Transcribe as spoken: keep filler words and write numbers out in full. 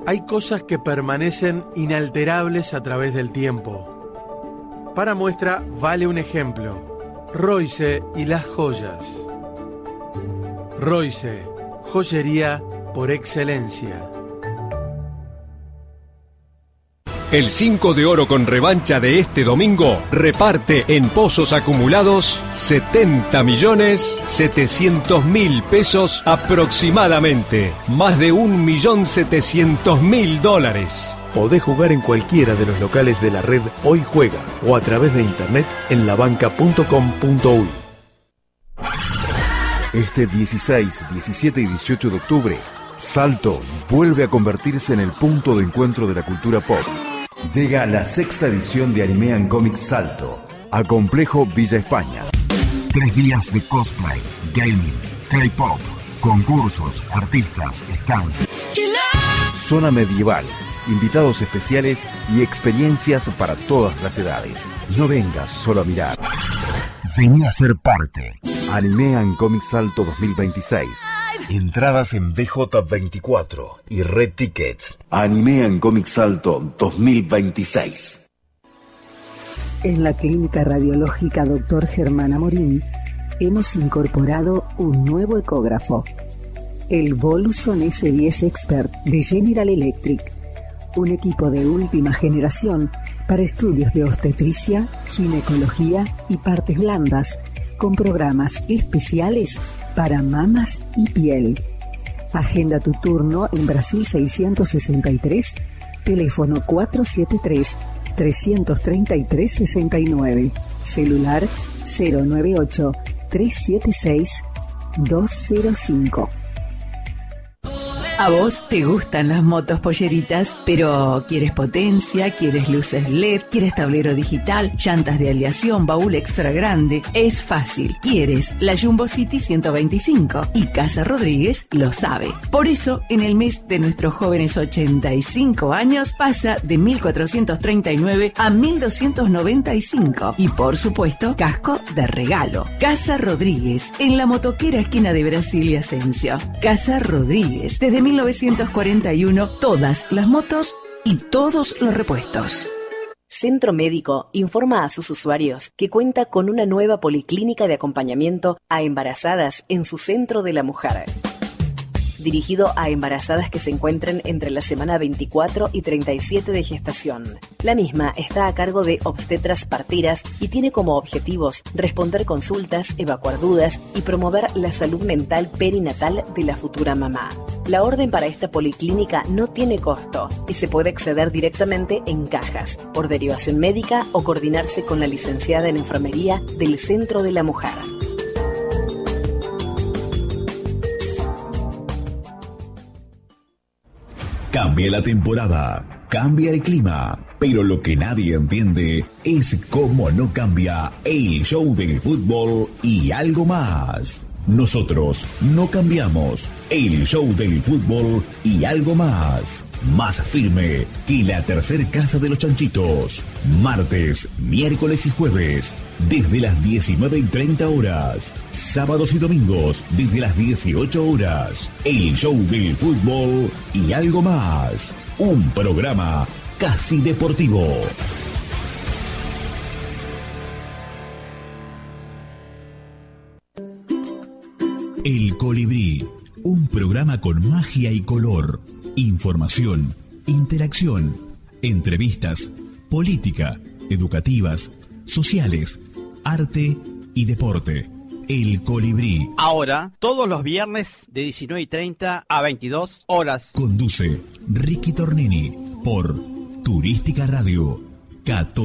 Hay cosas que permanecen inalterables a través del tiempo. Para muestra vale un ejemplo: Royce y las joyas. Royce, joyería por excelencia. El cinco de oro con revancha de este domingo reparte en pozos acumulados setenta millones setecientos mil pesos aproximadamente. Más de un millón setecientos mil dólares. Podés jugar en cualquiera de los locales de la red Hoy Juega o a través de internet en la banca punto com punto uy. Este dieciséis, diecisiete y dieciocho de octubre, Salto vuelve a convertirse en el punto de encuentro de la cultura pop. Llega la sexta edición de Anime and Comics Salto a Complejo Villa España. Tres días de cosplay, gaming, K-pop, concursos, artistas, stands, zona medieval, invitados especiales y experiencias para todas las edades. No vengas solo a mirar. Vení a ser parte. Anime and Comics Salto dos mil veintiséis. Entradas en B J veinticuatro y Red Tickets. Anime and Comics Salto dos mil veintiséis. En la Clínica Radiológica doctor Germán Amorín hemos incorporado un nuevo ecógrafo, el Voluson ese diez Expert de General Electric, un equipo de última generación para estudios de obstetricia, ginecología y partes blandas, con programas especiales para mamas y piel. Agenda tu turno en Brasil seiscientos sesenta y tres, teléfono cuatro siete tres, tres tres tres, seis nueve, celular cero nueve ocho, tres siete seis, dos cero cinco. A vos te gustan las motos polleritas, pero ¿quieres potencia? ¿Quieres luces L E D? ¿Quieres tablero digital? ¿Llantas de aleación? ¿Baúl extra grande? Es fácil. ¿Quieres la Jumbo City ciento veinticinco? Y Casa Rodríguez lo sabe. Por eso, en el mes de nuestros jóvenes ochenta y cinco años, pasa de mil cuatrocientos treinta y nueve a mil doscientos noventa y cinco. Y por supuesto, casco de regalo. Casa Rodríguez, en la motoquera esquina de Brasil y Asensio. Casa Rodríguez, desde mil novecientos cuarenta y uno, todas las motos y todos los repuestos. Centro Médico informa a sus usuarios que cuenta con una nueva policlínica de acompañamiento a embarazadas en su Centro de la Mujer, dirigido a embarazadas que se encuentren entre la semana veinticuatro y treinta y siete de gestación. La misma está a cargo de obstetras parteras y tiene como objetivos responder consultas, evacuar dudas y promover la salud mental perinatal de la futura mamá. La orden para esta policlínica no tiene costo y se puede acceder directamente en cajas, por derivación médica o coordinarse con la licenciada en enfermería del Centro de la Mujer. Cambia la temporada, cambia el clima, pero lo que nadie entiende es cómo no cambia el show del fútbol y algo más. Nosotros no cambiamos el show del fútbol y algo más. Más firme que la tercer casa de los chanchitos. Martes, miércoles y jueves, desde las diecinueve y treinta horas. Sábados y domingos, desde las dieciocho horas. El show del fútbol y algo más. Un programa casi deportivo. El Colibrí, un programa con magia y color, información, interacción, entrevistas, política, educativas, sociales, arte y deporte. El Colibrí. Ahora, todos los viernes de diecinueve y treinta a veintidós horas. Conduce Ricky Tornini por Turística Radio. catorce